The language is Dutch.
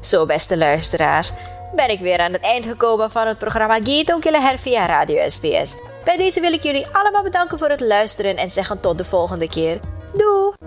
Zo, beste luisteraars, ben ik weer aan het eind gekomen van het programma Gitong Kilaher via Radio SBS. Bij deze wil ik jullie allemaal bedanken voor het luisteren en zeggen tot de volgende keer. Doei!